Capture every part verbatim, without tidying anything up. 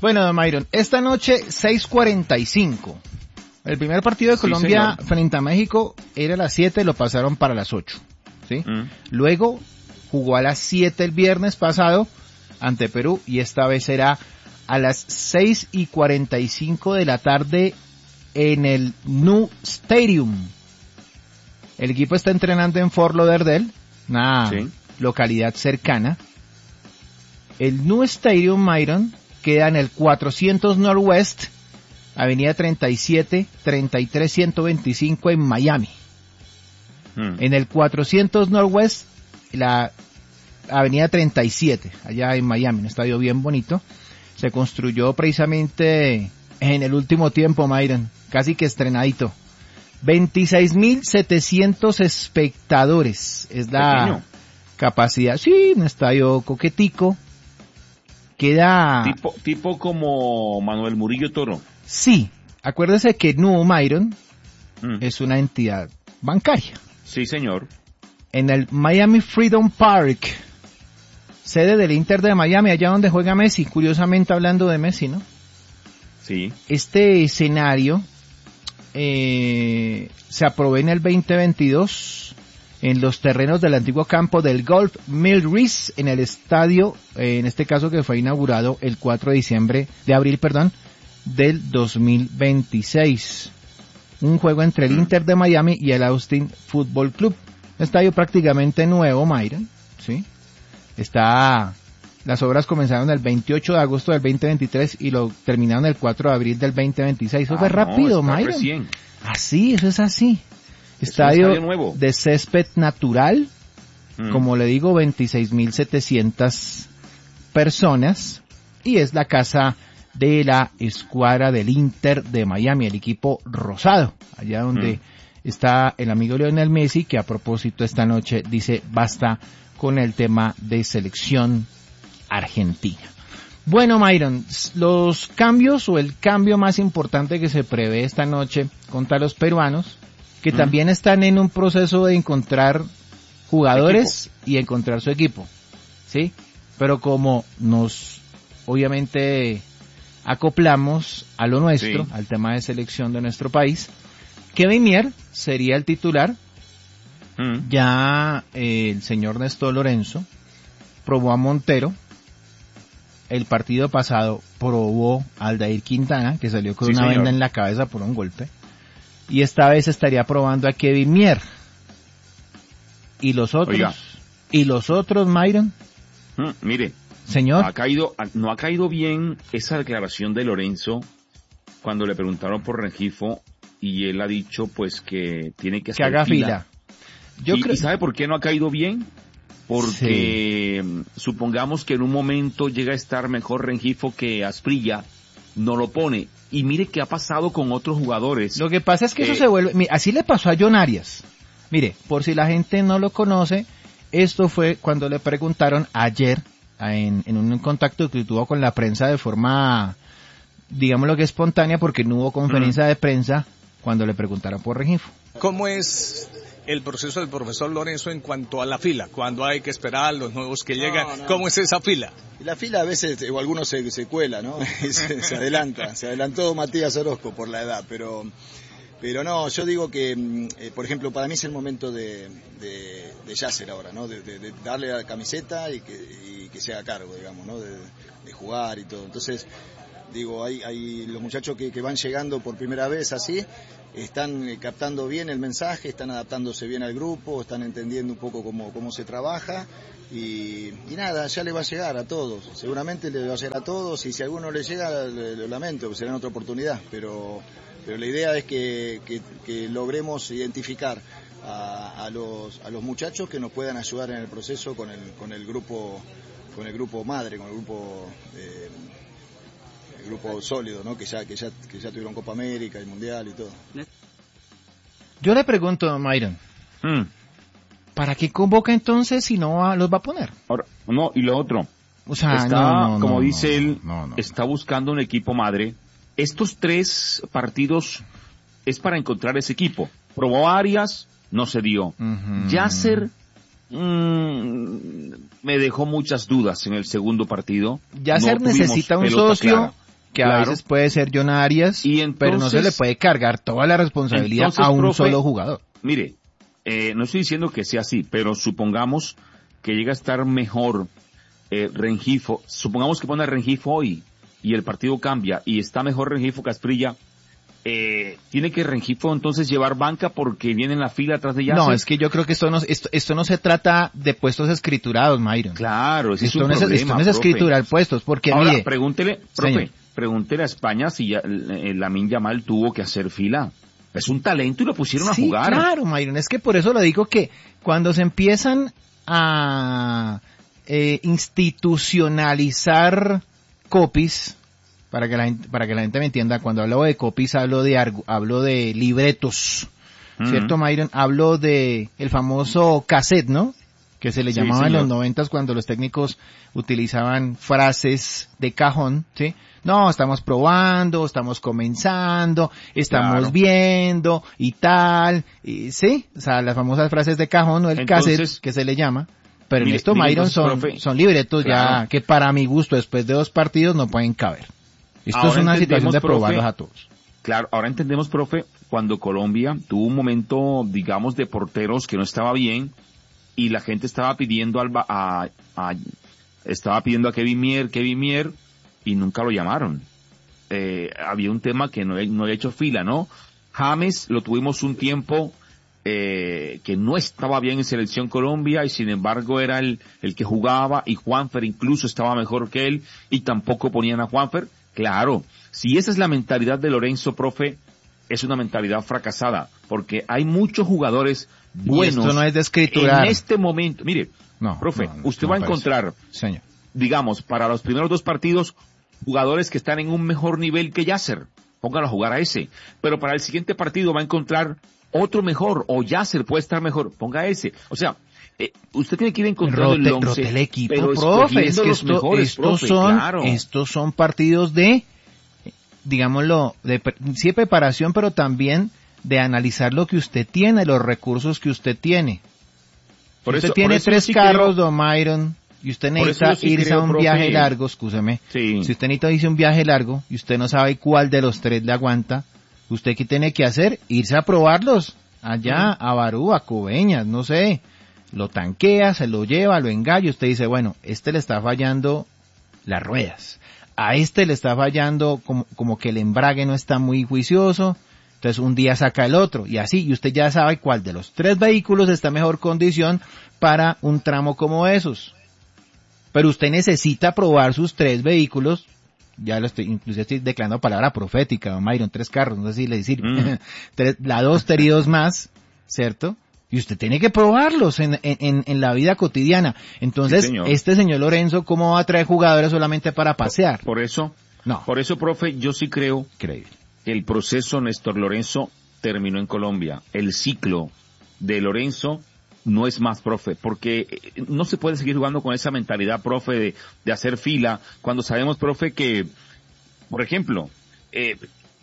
Bueno, Myron, esta noche seis cuarenta y cinco. El primer partido de Colombia sí, frente a México era a las siete, lo pasaron para las ocho. ¿Sí? Mm. Luego jugó a las siete el viernes pasado ante Perú y esta vez será a las seis y cuarenta y cinco de la tarde en el Nou Stadium. El equipo está entrenando en Fort Lauderdale, una sí. localidad cercana. El Nou Stadium, Myron, queda en el cuatrocientos Northwest, Avenida treinta y siete, treinta y tres, ciento veinticinco en Miami. Hmm. En el cuatrocientos Northwest, la Avenida treinta y siete, allá en Miami, un estadio bien bonito. Se construyó precisamente en el último tiempo, Myron, casi que estrenadito. veintiséis mil setecientos espectadores es la Pequeño. capacidad. Sí, un estadio coquetico. Queda... Tipo, tipo como Manuel Murillo Toro. Sí, acuérdese que Nou, Myron, mm. es una entidad bancaria. Sí, señor. En el Miami Freedom Park, sede del Inter de Miami, allá donde juega Messi, curiosamente hablando de Messi, ¿no? Sí. Este escenario eh, se aprobó en el veinte veintidós en los terrenos del antiguo campo del Golf Mill Reese, en el estadio, eh, en este caso que fue inaugurado el cuatro de diciembre, de abril, perdón, del dos mil veintiséis. Un juego entre el Inter de Miami y el Austin Football Club. Un estadio prácticamente nuevo, Myron, ¿sí? Está, las obras comenzaron el veintiocho de agosto del veinte veintitrés y lo terminaron el cuatro de abril del veinte veintiséis. Eso ah, fue no, rápido, Myron. Recién. Así, eso es así. Estadio, estadio nuevo. De césped natural, mm. como le digo, veintiséis mil setecientas personas, y es la casa de la escuadra del Inter de Miami, el equipo rosado, allá donde mm. está el amigo Lionel Messi, que a propósito esta noche dice basta con el tema de selección argentina. Bueno, Myron, los cambios o el cambio más importante que se prevé esta noche contra los peruanos, que mm. también están en un proceso de encontrar jugadores equipo. y encontrar su equipo, ¿sí? Pero como nos, obviamente, acoplamos a lo nuestro, sí. al tema de selección de nuestro país, Kevin Mier sería el titular. Mm. Ya eh, el señor Néstor Lorenzo probó a Montero. El partido pasado probó a Aldair Quintana, que salió con sí, una señor. venda en la cabeza por un golpe. Y esta vez estaría probando a Kevin Mier. ¿Y los otros? Oiga. ¿Y los otros, Myron? Mm, mire. Señor. Ha caído, no ha caído bien esa declaración de Lorenzo cuando le preguntaron por Rengifo y él ha dicho pues que tiene que hacer que haga fila. fila. Yo ¿Y, creo... ¿Y sabe por qué no ha caído bien? Porque sí. supongamos que en un momento llega a estar mejor Rengifo que Asprilla, no lo pone. Y mire qué ha pasado con otros jugadores. Lo que pasa es que eh, eso se vuelve... Así le pasó a John Arias. Mire, por si la gente no lo conoce, esto fue cuando le preguntaron ayer, en, en un contacto que tuvo con la prensa de forma, digamos lo que espontánea, porque no hubo conferencia mm. de prensa, cuando le preguntaron por Rengifo. ¿Cómo es el proceso del profesor Lorenzo en cuanto a la fila? Cuando hay que esperar los nuevos que no, llegan, no. ¿cómo es esa fila? La fila a veces, o algunos se, se cuela, ¿no? se, se adelanta, se adelantó Matías Orozco por la edad, pero pero no, yo digo que, eh, por ejemplo, para mí es el momento de, de, de Yasser ahora, ¿no? De, de, de darle la camiseta y que, y que se haga cargo, digamos, ¿no? De, de jugar y todo. Entonces, digo, hay, hay los muchachos que, que van llegando por primera vez así, están captando bien el mensaje, están adaptándose bien al grupo, están entendiendo un poco cómo, cómo se trabaja y, y nada, ya le va a llegar a todos, seguramente le va a llegar a todos y si a alguno le llega, le, lo lamento, será en otra oportunidad, pero, pero la idea es que, que, que logremos identificar a, a, los, a los muchachos que nos puedan ayudar en el proceso con el, con el grupo, con el grupo madre, con el grupo... Eh, grupo sólido, ¿no? Que ya, que ya, que ya tuvieron Copa América y Mundial y todo. Yo le pregunto, Myron, mm. ¿para qué convoca entonces si no va, los va a poner? Ahora, no, y lo otro, o sea, está, no, no, como no, dice no, él, no, no. está buscando un equipo madre. Estos tres partidos es para encontrar ese equipo. Probó a Arias, no se dio. Uh-huh. Yasser mmm, me dejó muchas dudas en el segundo partido. Yasser no necesita un socio, clara. que a Claro. veces puede ser John Arias, Y entonces- pero no se le puede cargar toda la responsabilidad Entonces, a un profe, solo jugador. Mire, eh, no estoy diciendo que sea así, pero supongamos que llega a estar mejor eh, Rengifo, supongamos que pone a Rengifo hoy y el partido cambia y está mejor Rengifo que Asprilla, eh, tiene que Rengifo entonces llevar banca porque viene en la fila atrás de Yasser. No, es que yo creo que esto no, esto, esto no se trata de puestos escriturados, Myron. Claro, ese es Esto un no es, problema, esto no es profe. escriturar puestos, porque Ahora, mire, pregúntele, profe, Señor. pregúntele a España si ya, eh, Lamine Yamal tuvo que hacer fila. Es un talento y lo pusieron sí, a jugar. claro, Myron, es que por eso lo digo que cuando se empiezan a eh, institucionalizar copies, para que la gente, para que la gente me entienda, cuando hablo de copies hablo de argu- hablo de libretos, Ujú. ¿cierto, Myron? Hablo de el famoso cassette, ¿no? Que se le Sí, llamaba en señor. los noventas cuando los técnicos utilizaban frases de cajón, ¿sí? No, estamos probando, estamos comenzando, estamos Claro. viendo y tal, y, ¿sí? O sea, las famosas frases de cajón o el Entonces, cassette que se le llama. Pero en mire, esto, mire, Myron, entonces, son, profe, son libretos claro. ya que para mi gusto después de dos partidos no pueden caber. Esto Ahora es una situación entendemos, de probarlos profe, a todos. Claro, ahora entendemos, profe, cuando Colombia tuvo un momento, digamos, de porteros que no estaba bien y la gente estaba pidiendo al, ba- a, a- estaba pidiendo a Kevin Mier, Kevin Mier y nunca lo llamaron. Eh, había un tema que no, he- no había hecho fila, ¿no? James lo tuvimos un tiempo eh, que no estaba bien en Selección Colombia y sin embargo era el, el que jugaba y Juanfer incluso estaba mejor que él y tampoco ponían a Juanfer. Claro, si esa es la mentalidad de Lorenzo, profe, es una mentalidad fracasada, porque hay muchos jugadores buenos esto no es de escriturar. en este momento. Mire, No, profe, no, no, usted no va a me parece. encontrar, Señor. digamos, para los primeros dos partidos, jugadores que están en un mejor nivel que Yasser. Póngalo a jugar a ese. Pero para el siguiente partido va a encontrar otro mejor, o Yasser puede estar mejor, ponga a ese. O sea, eh, usted tiene que ir encontrando Rote, el once, rote el equipo, pero profe, es escogiendo que los esto- mejores, estos profe, son, claro. estos son partidos de, digámoslo, de, pre- sí de preparación, pero también de analizar lo que usted tiene, los recursos que usted tiene. Por usted eso- tiene por eso tres sí carros, creo- don Myron, y usted Por eso necesita yo sí irse creo, a un profe, viaje largo, escúcheme. Sí. Si usted necesita irse a un viaje largo y usted no sabe cuál de los tres le aguanta, ¿usted qué tiene que hacer? Irse a probarlos allá, a Barú, a Coveñas, no sé. Lo tanquea, se lo lleva, lo engaña, usted dice, bueno, este le está fallando las ruedas. A este le está fallando como, como que el embrague no está muy juicioso. Entonces un día saca el otro y así, y usted ya sabe cuál de los tres vehículos está en mejor condición para un tramo como esos. Pero usted necesita probar sus tres vehículos. Ya lo estoy, incluso estoy declarando palabra profética, don Myron, tres carros, no sé si le decir, Mm. tres, la dos, tres y dos más, ¿cierto? Y usted tiene que probarlos en, en, en la vida cotidiana. Entonces, Sí, señor. este señor Lorenzo, ¿cómo va a traer jugadores solamente para pasear? Por eso, No, por eso, profe, yo sí creo increíble. que el proceso Néstor Lorenzo terminó en Colombia. El ciclo de Lorenzo no es más, profe, porque eh, no se puede seguir jugando con esa mentalidad, profe, de, de hacer fila, cuando sabemos, profe, que, por ejemplo, eh,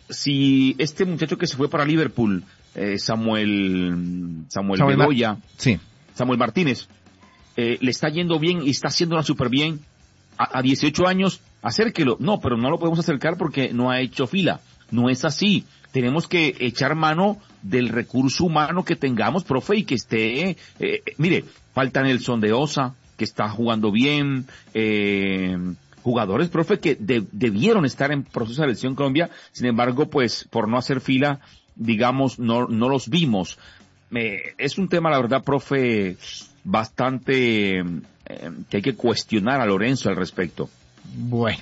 si este muchacho que se fue para Liverpool, eh, Samuel, Samuel, Samuel Mar- Bedoya, Sí. Samuel Martínez, eh, le está yendo bien y está haciéndola súper bien, a, a dieciocho años, acérquelo. No, pero no lo podemos acercar porque no ha hecho fila. No es así. Tenemos que echar mano del recurso humano que tengamos, profe, y que esté, eh, mire, falta Nelson de Osa, que está jugando bien, eh, jugadores, profe, que de- debieron estar en proceso de selección Colombia, sin embargo, pues, por no hacer fila, digamos, no, no los vimos. Eh, es un tema, la verdad, profe, bastante, eh, que hay que cuestionar a Lorenzo al respecto. Bueno.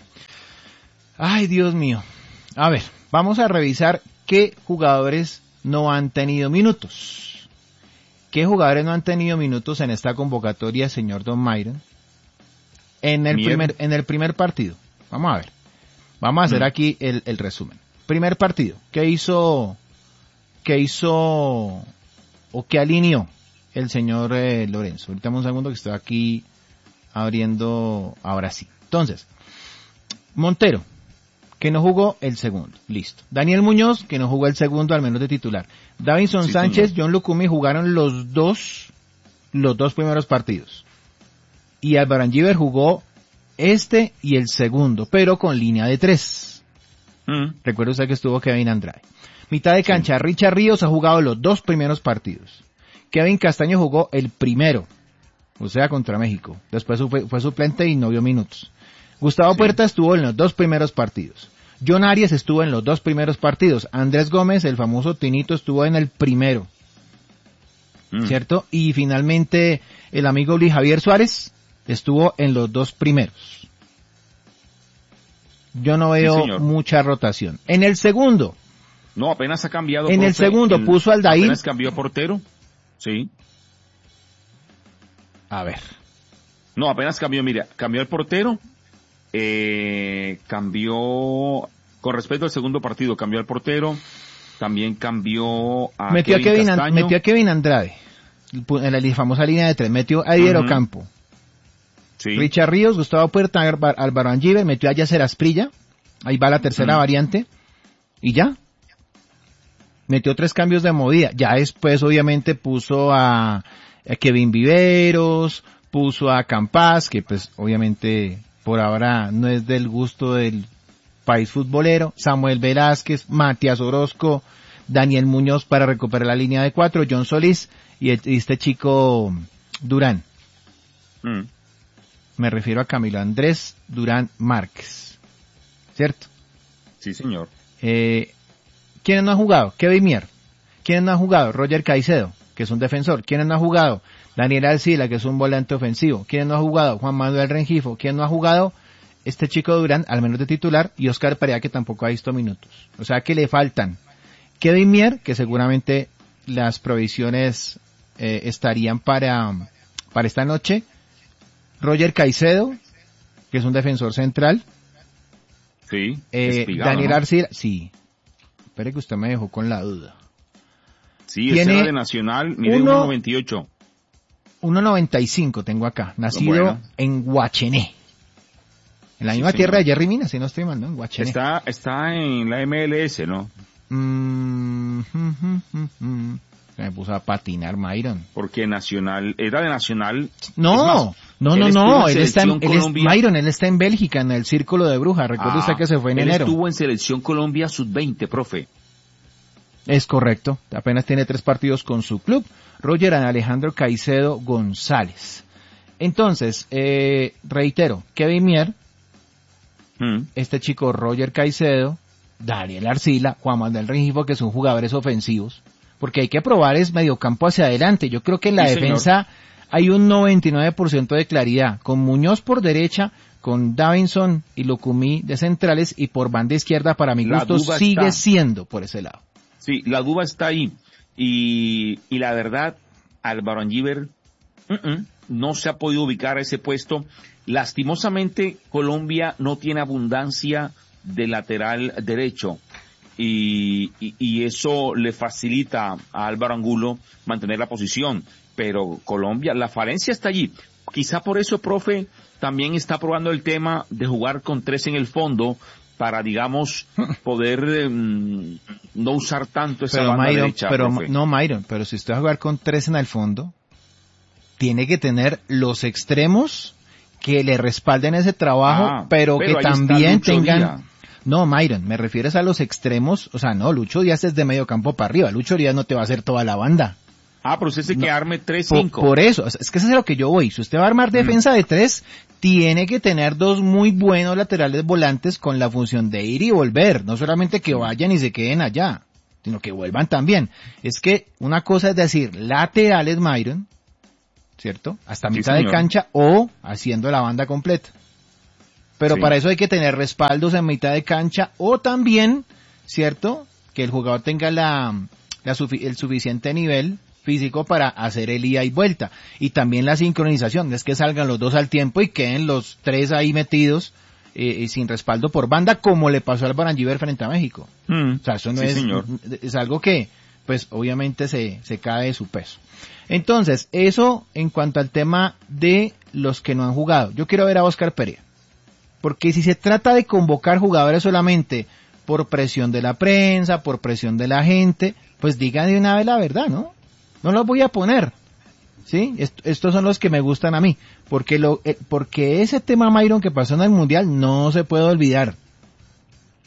Ay, Dios mío. A ver, vamos a revisar qué jugadores no han tenido minutos. ¿Qué jugadores no han tenido minutos en esta convocatoria, señor Don Myron? En el Mier. primer, en el primer partido. Vamos a ver. Vamos a hacer Mm. aquí el, el resumen. Primer partido. ¿Qué hizo, qué hizo o qué alineó el señor eh, Lorenzo? Ahorita un segundo que estoy aquí abriendo, ahora sí. Entonces, Montero, que no jugó el segundo, listo. Daniel Muñoz, que no jugó el segundo, al menos de titular. Davinson Sí, Sánchez, señor. John Lucumi jugaron los dos, los dos primeros partidos. Y Álvaro Angiver jugó este y el segundo, pero con línea de tres. Mm. Recuerda usted que estuvo Kevin Andrade. Mitad de cancha, sí. Richard Ríos ha jugado los dos primeros partidos. Kevin Castaño jugó el primero, o sea, contra México. Después fue, fue suplente y no vio minutos. Gustavo sí. Puerta estuvo en los dos primeros partidos. John Arias estuvo en los dos primeros partidos. Andrés Gómez, el famoso Tinito, estuvo en el primero. Mm. ¿Cierto? Y finalmente el amigo Luis Javier Suárez estuvo en los dos primeros. Yo no veo sí, mucha rotación. En el segundo. No, apenas ha cambiado. En profe, el segundo el, puso al Daír. Apenas cambió portero. Sí. A ver. No, apenas cambió, mira, cambió el portero. Eh, cambió, con respecto al segundo partido, cambió el portero. También cambió a metió Kevin a Kevin, Castaño. Metió a Kevin Andrade. En la famosa línea de tres. Metió a Diego uh-huh. Campo. Sí. Richard Ríos, Gustavo Puerta, Álvaro Angíver, metió a Yacer Asprilla, ahí va la tercera mm. variante, y ya. Metió tres cambios de movida, ya después obviamente puso a, a Kevin Viveros, puso a Campas, que pues obviamente por ahora no es del gusto del país futbolero, Samuel Velázquez, Matías Orozco, Daniel Muñoz para recuperar la línea de cuatro, John Solís y, el, y este chico Durán. Mm. Me refiero a Camilo Andrés Durán Márquez. ¿Cierto? Sí, señor. Eh, ¿Quiénes no han jugado? Kevin Mier. ¿Quiénes no han jugado? Roger Caicedo, que es un defensor. ¿Quiénes no han jugado? Daniel Alcila, que es un volante ofensivo. ¿Quiénes no han jugado? Juan Manuel Rengifo. ¿Quién no ha jugado? Este chico Durán, al menos de titular, y Oscar Perea, que tampoco ha visto minutos. O sea que le faltan Kevin Mier, que seguramente las provisiones eh, estarían para, para esta noche. Roger Caicedo, que es un defensor central. Sí. Eh, espigado, Daniel ¿no? Arcila, sí. Espere que usted me dejó con la duda. Sí, ese era de Nacional, mide uno noventa y ocho. uno noventa y cinco tengo acá, nacido bueno. en Guachené. En la sí, misma señor. Tierra de Jerry Mina, si no estoy mal, ¿no? En Guachené. Está, está en la M L S, ¿no? Mm, mm, mm, mm, mm. Me puso a patinar Myron. Porque Nacional, era de Nacional. No, más, no, no, no, él está en, él es, Myron, él está en Bélgica, en el Círculo de Brujas. Recuerda ah, usted que se fue en él enero. Él estuvo en Selección Colombia sub veinte, profe. Es correcto, apenas tiene tres partidos con su club. Roger Alejandro Caicedo González. Entonces, eh, reitero, Kevin Mier, mm. este chico Roger Caicedo, Daniel Arcila, Juan Manuel Rengifo, que son jugadores ofensivos. Porque hay que probar es mediocampo hacia adelante. Yo creo que en la sí, defensa señor. Hay un noventa y nueve por ciento de claridad. Con Muñoz por derecha, con Davinson y Locumí de centrales, y por banda izquierda, para mi la gusto, sigue está. siendo por ese lado. Sí, la duda está ahí. Y, y la verdad, Álvaro Angíver uh-uh, no se ha podido ubicar a ese puesto. Lastimosamente, Colombia no tiene abundancia de lateral derecho. Y, y, y eso le facilita a Álvaro Angulo mantener la posición, pero Colombia, la falencia está allí. Quizá por eso, profe, también está probando el tema de jugar con tres en el fondo para, digamos, poder eh, no usar tanto esa pero banda Myron, derecha. Pero profe. no, Myron, pero si usted va a jugar con tres en el fondo, tiene que tener los extremos que le respalden ese trabajo, ah, pero, pero que también tengan... Díaz. No, Myron, me refieres a los extremos, o sea, no, Lucho Díaz es de medio campo para arriba, Lucho Díaz no te va a hacer toda la banda. Ah, pero usted se no, que arme tres cinco. Por, por eso, es que eso es a lo que yo voy, si usted va a armar defensa mm. de tres, tiene que tener dos muy buenos laterales volantes con la función de ir y volver, no solamente que vayan y se queden allá, sino que vuelvan también. Es que una cosa es decir laterales, Myron, ¿cierto? Hasta sí, mitad señor. de cancha o haciendo la banda completa. Pero sí. Para eso hay que tener respaldos en mitad de cancha o también, ¿cierto? Que el jugador tenga la, la sufi- el suficiente nivel físico para hacer el ida y vuelta. Y también la sincronización, es que salgan los dos al tiempo y queden los tres ahí metidos eh, sin respaldo por banda, como le pasó al Álvaro Angíver frente a México. Mm. O sea, eso no sí, es, señor. es algo que, pues, obviamente se, se cae de su peso. Entonces, eso en cuanto al tema de los que no han jugado. Yo quiero ver a Oscar Perea. Porque si se trata de convocar jugadores solamente por presión de la prensa, por presión de la gente, pues digan de una vez la verdad, ¿no? No los voy a poner, ¿sí? Est- estos son los que me gustan a mí, porque lo, eh, porque ese tema, Myron, que pasó en el Mundial, no se puede olvidar.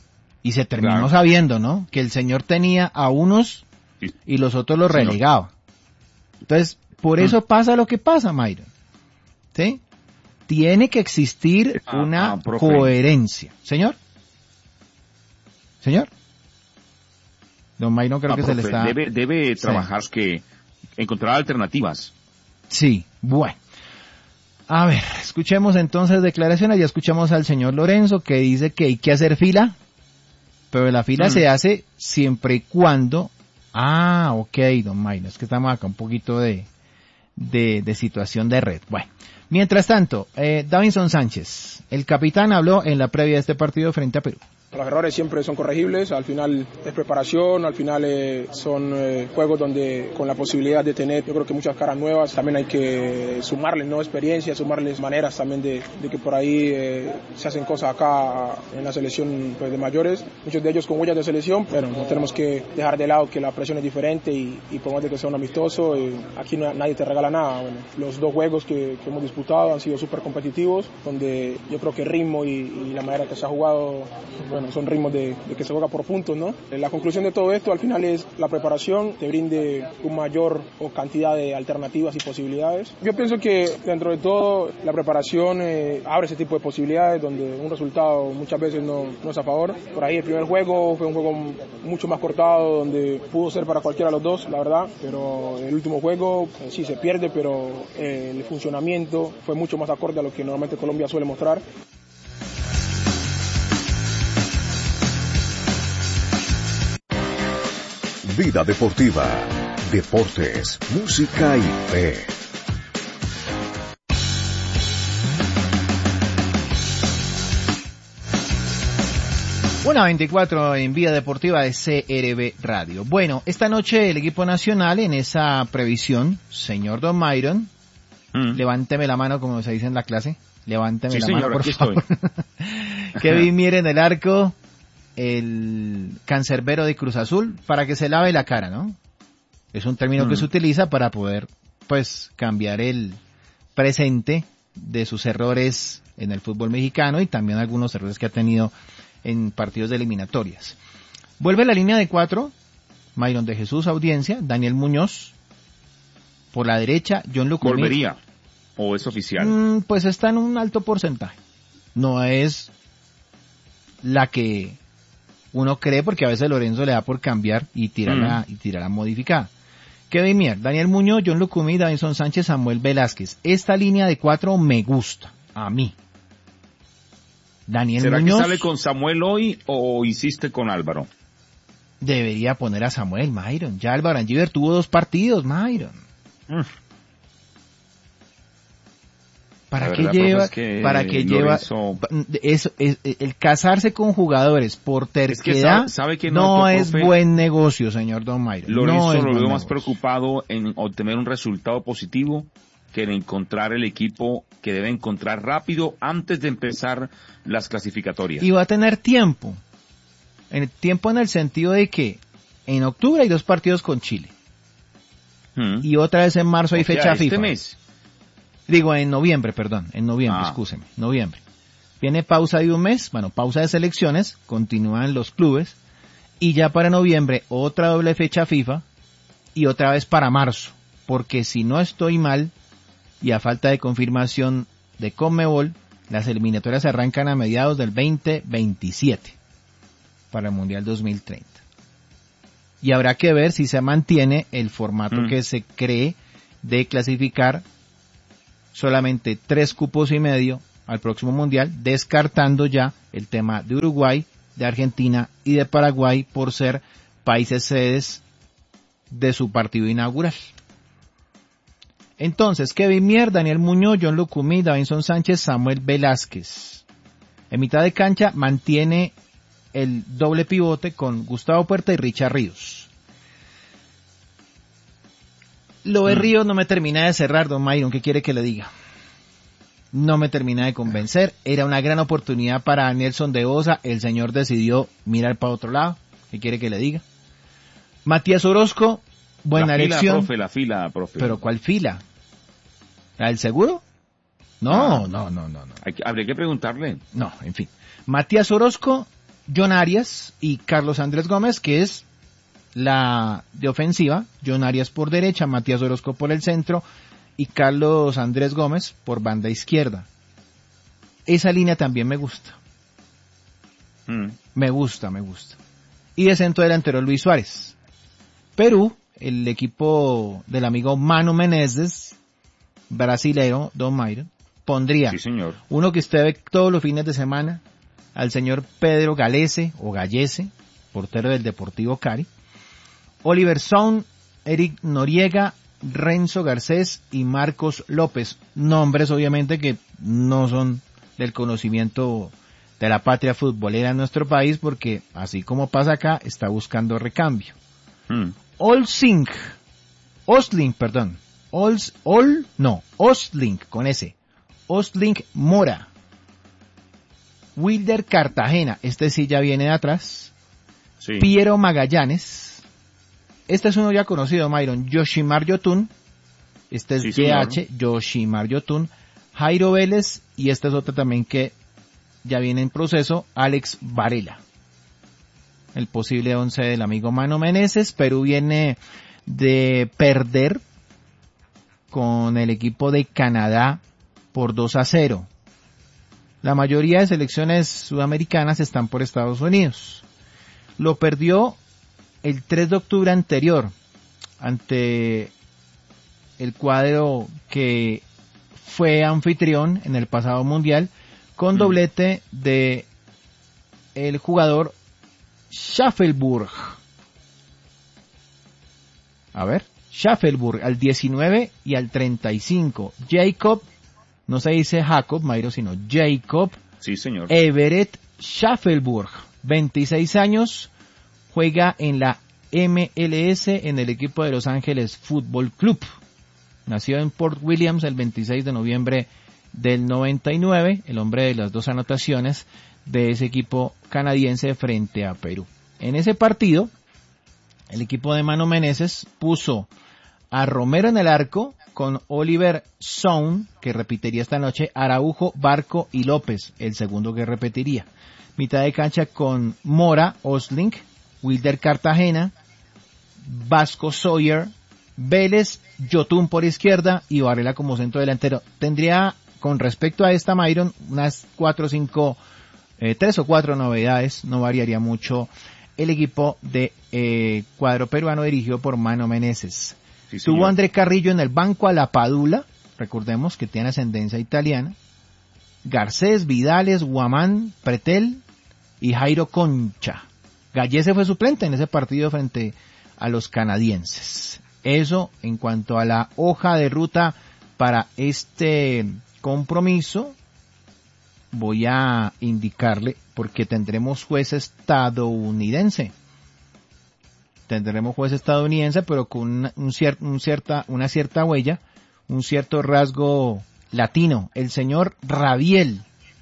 Y se terminó Claro. sabiendo, ¿no? Que el señor tenía a unos y los otros los Sí, no. relegaba. Entonces, por eso Mm. pasa lo que pasa, Myron. ¿Sí? Tiene que existir Ah, una ah, profe. coherencia. ¿Señor? ¿Señor? Don Myron creo Ah, que se le profe, está... Debe, debe Sí. trabajar que encontrar alternativas. Sí, bueno. A ver, escuchemos entonces declaraciones. Ya escuchamos al señor Lorenzo que dice que hay que hacer fila, pero la fila Mm. se hace siempre y cuando... Ah, ok, don Myron, es que estamos acá un poquito de, de, de situación de red. Bueno, mientras tanto, eh, Davinson Sánchez, el capitán, habló en la previa de este partido frente a Perú. Los errores siempre son corregibles, al final es preparación, al final eh, son eh, juegos donde con la posibilidad de tener, yo creo que muchas caras nuevas, también hay que sumarles ¿no? experiencia, sumarles maneras también de, de que por ahí eh, se hacen cosas acá en la selección pues, de mayores, muchos de ellos con huellas de selección, pero no tenemos que dejar de lado que la presión es diferente y, y por más de que sea un amistoso, eh, aquí no, nadie te regala nada. Bueno, los dos juegos que, que hemos disputado han sido súper competitivos, donde yo creo que el ritmo y, y la manera que se ha jugado, bueno, son ritmos de, de que se juega por puntos, ¿no? La conclusión de todo esto al final es la preparación, te brinde un mayor o cantidad de alternativas y posibilidades. Yo pienso que dentro de todo la preparación eh, abre ese tipo de posibilidades donde un resultado muchas veces no, no es a favor. Por ahí el primer juego fue un juego mucho más cortado donde pudo ser para cualquiera de los dos, la verdad, pero el último juego eh, sí se pierde, pero eh, el funcionamiento fue mucho más acorde a lo que normalmente Colombia suele mostrar. Vida Deportiva, deportes, música y fe. una veinticuatro en Vida Deportiva de C R B Radio. Bueno, esta noche el equipo nacional en esa previsión, señor Don Myron, mm. levánteme la mano como se dice en la clase, levánteme sí, la señor, mano por aquí favor. Estoy. Kevin Mier en el arco, el cancerbero de Cruz Azul, para que se lave la cara, ¿no? Es un término mm. que se utiliza para poder, pues, cambiar el presente de sus errores en el fútbol mexicano y también algunos errores que ha tenido en partidos de eliminatorias. Vuelve la línea de cuatro, Myron de Jesús, audiencia, Daniel Muñoz, por la derecha, John Lucumí. ¿Volvería? ¿O es oficial? Mm, pues está en un alto porcentaje. No es la que uno cree, porque a veces Lorenzo le da por cambiar y tirarla, mm. y tirarla modificada. Kevin Mier, Daniel Muñoz, John Lucumí, Davinson Sánchez, Samuel Velázquez. Esta línea de cuatro me gusta, a mí. Daniel ¿Será Muñoz, que sale con Samuel hoy o insiste con Álvaro? Debería poner a Samuel, Myron. Ya Álvaro Angiver tuvo dos partidos, Myron. Mm. ¿Para qué lleva? Es que ¿Para qué lleva? Hizo... Es, es, es, el casarse con jugadores por terquedad es que sabe, sabe que no, no es profe, buen negocio, señor Don Myron. Lorenzo no lo veo más preocupado en obtener un resultado positivo que en encontrar el equipo que debe encontrar rápido antes de empezar las clasificatorias. Y va a tener tiempo. En tiempo en el sentido de que en octubre hay dos partidos con Chile. Hmm. Y otra vez en marzo hay o fecha sea, FIFA. Este mes. Digo, en noviembre, perdón, en noviembre, ah. excúseme, noviembre. Viene pausa de un mes, bueno, pausa de selecciones, continúan los clubes, y ya para noviembre otra doble fecha FIFA, y otra vez para marzo, porque si no estoy mal, y a falta de confirmación de Conmebol, las eliminatorias arrancan a mediados del veinte veintisiete, para el Mundial dos mil treinta. Y habrá que ver si se mantiene el formato mm. que se cree de clasificar solamente tres cupos y medio al próximo Mundial, descartando ya el tema de Uruguay, de Argentina y de Paraguay por ser países sedes de su partido inaugural. Entonces, Kevin Mier, Daniel Muñoz, John Lucumí, Davinson Sánchez, Samuel Velázquez. En mitad de cancha mantiene el doble pivote con Gustavo Puerta y Richard Ríos. Lo de Ríos no me termina de cerrar, don Myron, ¿qué quiere que le diga? No me termina de convencer. Era una gran oportunidad para Nelson de Osa. El señor decidió mirar para otro lado. ¿Qué quiere que le diga? Matías Orozco, buena la elección. La fila, profe, la fila, profe. ¿Pero cuál fila? ¿La del seguro? No, no, no, no. no. Hay que, habría que preguntarle. No, en fin. Matías Orozco, John Arias y Carlos Andrés Gómez, que es la de ofensiva. John Arias por derecha, Matías Orozco por el centro y Carlos Andrés Gómez por banda izquierda. Esa línea también me gusta. Mm. Me gusta, me gusta. Y de centro delantero Luis Suárez. Perú, el equipo del amigo Mano Menezes, brasilero, Don Mayron, pondría sí, señor. Uno que usted ve todos los fines de semana, al señor Pedro Galese o Gallese, portero del Deportivo Cali, Oliver Son, Eric Noriega, Renzo Garcés y Marcos López. Nombres obviamente que no son del conocimiento de la patria futbolera en nuestro país, porque así como pasa acá, está buscando recambio. Mm. Olsing, Osling, perdón, Ols, Ol, no, Osling, con S, Osling Mora, Wilder Cartagena, este sí ya viene de atrás, sí. Piero Magallanes, este es uno ya conocido, Myron, Yoshimar Yotun, este es sí, Y H, Yoshimar Yotun, Jairo Vélez, y este es otro también que ya viene en proceso, Alex Varela. El posible once del amigo Mano Menezes. Perú viene de perder con el equipo de Canadá por dos a cero. La mayoría de selecciones sudamericanas están por Estados Unidos. Lo perdió el tres de octubre anterior ante el cuadro que fue anfitrión en el pasado mundial con doblete de el jugador Schaffelburg. A ver, Schaffelburg al diecinueve y al treinta y cinco. Jacob, no se dice Jacob, Mayro, sino Jacob. Sí, señor. Everett Schaffelburg, veintiséis años, juega en la M L S en el equipo de Los Ángeles Fútbol Club. Nació en Port Williams el veintiséis de noviembre del noventa y nueve, el hombre de las dos anotaciones de ese equipo canadiense frente a Perú. En ese partido, el equipo de Mano Menezes puso a Romero en el arco con Oliver Sound, que repetiría esta noche, Araujo, Barco y López, el segundo que repetiría. Mitad de cancha con Mora, Osling, Wilder Cartagena, Vasco Sawyer, Vélez, Yotun por izquierda y Varela como centro delantero. Tendría, con respecto a esta, Myron, unas cuatro o cinco, eh, tres o cuatro novedades, no variaría mucho el equipo de eh, cuadro peruano dirigido por Mano Menezes. Sí, tuvo André Carrillo en el banco a la Padula, recordemos que tiene ascendencia italiana, Garcés, Vidales, Guamán, Pretel y Jairo Concha. Gallese fue suplente en ese partido frente a los canadienses. Eso en cuanto a la hoja de ruta para este compromiso. Voy a indicarle porque tendremos juez estadounidense. Tendremos juez estadounidense, pero con una, un cier, un cierta, una cierta huella, un cierto rasgo latino. El señor Rabiel,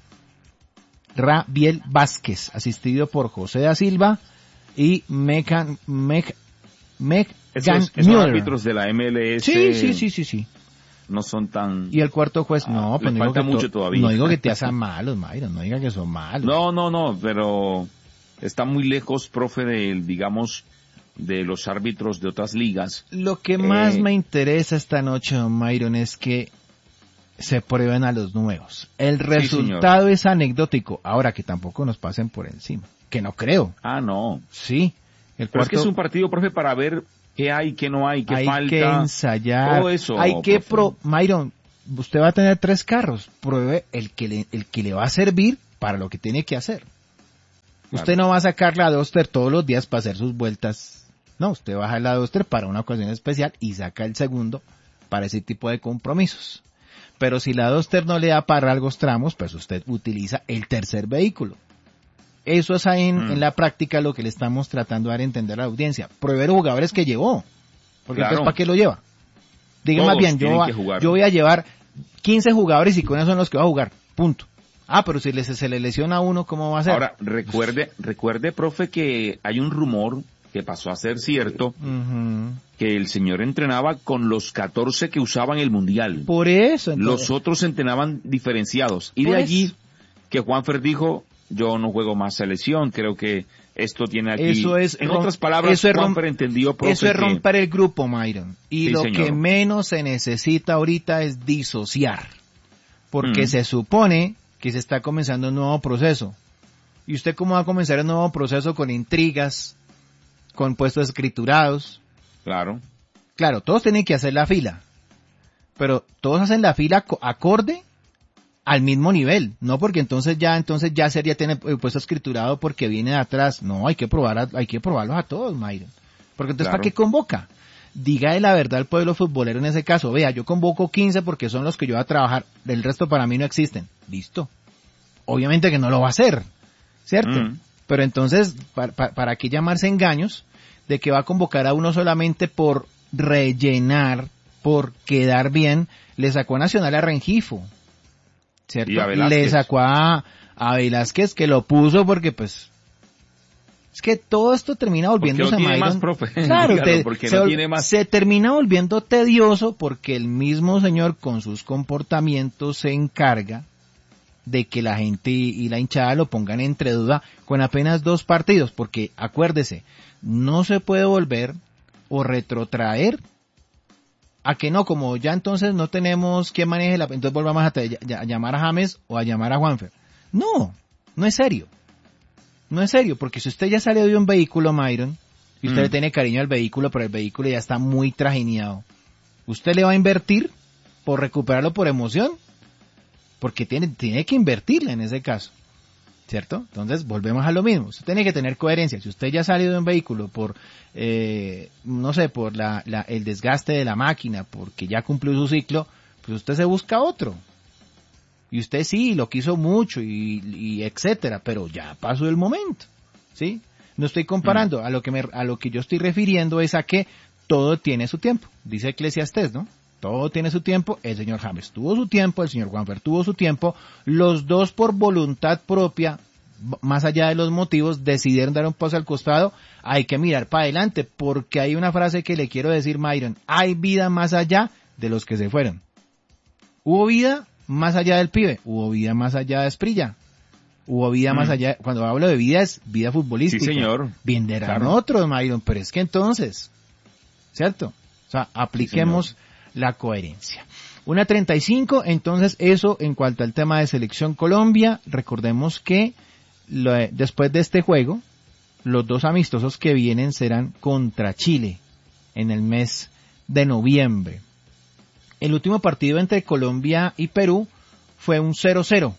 Rabiel Vázquez, asistido por José da Silva y Megan, Meg, Meg, esos, esos árbitros de la M L S. Sí, sí, sí, sí, sí. No son tan... Y el cuarto juez, ah, no, pues no digo, que mucho to, todavía. no digo que te hacen malos, Mayra, no diga que son malos. No, no, no, pero está muy lejos, profe, del, digamos, de los árbitros de otras ligas. Lo que más eh... me interesa esta noche, don Myron, es que se prueben a los nuevos. El resultado sí, es anecdótico, ahora que tampoco nos pasen por encima, que no creo. Ah, no. Sí. El pero cuarto... es que es un partido, profe, para ver qué hay, qué no hay, qué hay falta. Hay que ensayar. Todo eso. Hay que pro... Myron, usted va a tener tres carros. Pruebe el que le, el que le va a servir para lo que tiene que hacer. Claro. Usted no va a sacar la Duster todos los días para hacer sus vueltas. No, usted baja la Duster para una ocasión especial y saca el segundo para ese tipo de compromisos. Pero si la Duster no le da para largos tramos, pues usted utiliza el tercer vehículo. Eso es ahí en, mm. en la práctica lo que le estamos tratando de dar a entender a la audiencia. Pruebe los jugadores que llevó. Porque claro. Entonces, ¿para qué lo lleva? Diga más bien, yo, yo voy a llevar quince jugadores y con eso son los que va a jugar. Punto. Ah, pero si le, se le lesiona a uno, ¿cómo va a ser? Ahora, recuerde, recuerde, profe, que hay un rumor que pasó a ser cierto, uh-huh. que el señor entrenaba con los catorce que usaban el Mundial. Por eso. Entonces, los otros entrenaban diferenciados. Y de allí eso. que Juanfer dijo... yo no juego más selección, creo que esto tiene aquí, eso es, en otras palabras, eso es, Juanfer entendió, profe, eso es que... romper el grupo, Myron, y sí, lo señor. que menos se necesita ahorita es disociar, porque Mm. se supone que se está comenzando un nuevo proceso, y usted cómo va a comenzar un nuevo proceso con intrigas, con puestos escriturados. Claro. Claro, todos tienen que hacer la fila, pero todos hacen la fila acorde al mismo nivel, no porque entonces ya entonces ya sería tener el puesto escriturado porque viene de atrás. No, hay que probar a, hay que probarlos a todos, Myron. Porque entonces, claro. ¿Para qué convoca? Diga de la verdad al pueblo futbolero en ese caso. Vea, yo convoco quince porque son los que yo voy a trabajar, del resto para mí no existen. Listo. Obviamente que no lo va a hacer, ¿cierto? Mm. Pero entonces, ¿para, para, para qué llamarse engaños de que va a convocar a uno solamente por rellenar, por quedar bien? Le sacó a Nacional a Rengifo, ¿cierto? Y a Le sacó a, a Velázquez, que lo puso porque pues es que todo esto termina volviéndose no tiene Myron, más, profe. Claro, Dígalo, te, porque se, no tiene más. se termina volviendo tedioso porque el mismo señor con sus comportamientos se encarga de que la gente y la hinchada lo pongan entre duda con apenas dos partidos, porque acuérdese, no se puede volver o retrotraer a que no, como ya entonces no tenemos quien maneje la, entonces volvamos a, a llamar a James o a llamar a Juanfer. No, no es serio. No es serio, porque si usted ya salió de un vehículo, Myron, y usted mm. le tiene cariño al vehículo, pero el vehículo ya está muy trajineado, ¿usted le va a invertir por recuperarlo por emoción? Porque tiene, tiene que invertirle en ese caso, ¿cierto? Entonces, volvemos a lo mismo. Usted tiene que tener coherencia. Si usted ya ha salido de un vehículo por, eh, no sé, por la, la, el desgaste de la máquina, porque ya cumplió su ciclo, pues usted se busca otro. Y usted sí, lo quiso mucho y, y etcétera, pero ya pasó el momento, ¿sí? No estoy comparando, mm. a lo que me, a lo que yo estoy refiriendo es a que todo tiene su tiempo. Dice Eclesiastés, ¿no? Todo tiene su tiempo, el señor James tuvo su tiempo, el señor Juanfer tuvo su tiempo, los dos por voluntad propia, más allá de los motivos, decidieron dar un paso al costado. Hay que mirar para adelante, porque hay una frase que le quiero decir, Myron, hay vida más allá de los que se fueron. Hubo vida más allá del pibe, hubo vida más allá de Esprilla, hubo vida mm. más allá, cuando hablo de vida es vida futbolística. Sí, señor. Vendrán claro. otros, Myron, pero es que entonces, ¿cierto? O sea, apliquemos... Sí, la coherencia. Una treinta y cinco, entonces eso en cuanto al tema de Selección Colombia. Recordemos que lo, después de este juego, los dos amistosos que vienen serán contra Chile en el mes de noviembre. El último partido entre Colombia y Perú fue un cero cero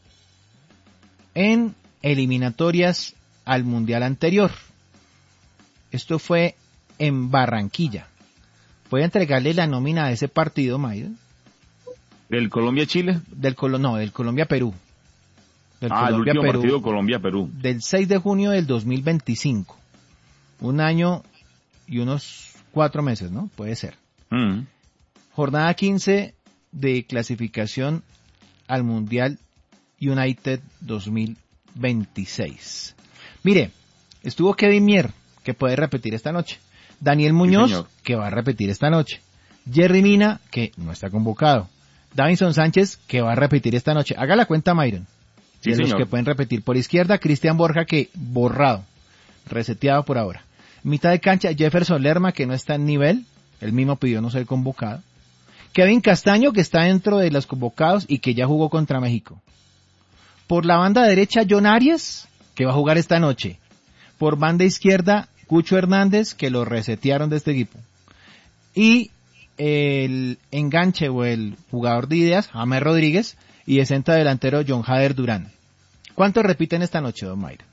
en eliminatorias al Mundial anterior. Esto fue en Barranquilla. ¿Puede entregarle la nómina de ese partido, Myron? ¿Del Colombia-Chile? Del Colo, no, del Colombia-Perú. Del ah, Colombia, el último Perú, partido Colombia-Perú. Del seis de junio del dos mil veinticinco. Un año y unos cuatro meses, ¿no? Puede ser. Mm. Jornada quince de clasificación al Mundial United dos mil veintiséis. Mire, estuvo Kevin Mier, que puede repetir esta noche. Daniel Muñoz, sí, que va a repetir esta noche. Jerry Mina, que no está convocado. Davinson Sánchez, que va a repetir esta noche. Haga la cuenta, Myron. Sí, de señor. Los que pueden repetir por izquierda, Cristian Borja, que borrado, reseteado por ahora. Mitad de cancha, Jefferson Lerma, que no está en nivel. Él mismo pidió no ser convocado. Kevin Castaño, que está dentro de los convocados y que ya jugó contra México. Por la banda derecha, John Arias, que va a jugar esta noche. Por banda izquierda, Cucho Hernández, que lo resetearon de este equipo. Y el enganche o el jugador de ideas, James Rodríguez, y de centro delantero John Jader Durán. ¿Cuántos repiten esta noche, don Mayra?